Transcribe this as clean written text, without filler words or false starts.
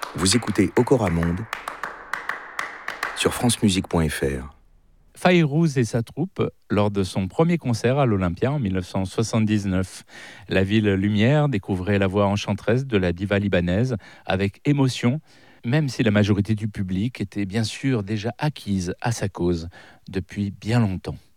Vous écoutez Okora Monde sur francemusique.fr. Fayrouz et sa troupe lors de son premier concert à l'Olympia en 1979. La ville lumière découvrait la voix enchanteresse de la diva libanaise avec émotion, même si la majorité du public était bien sûr déjà acquise à sa cause depuis bien longtemps.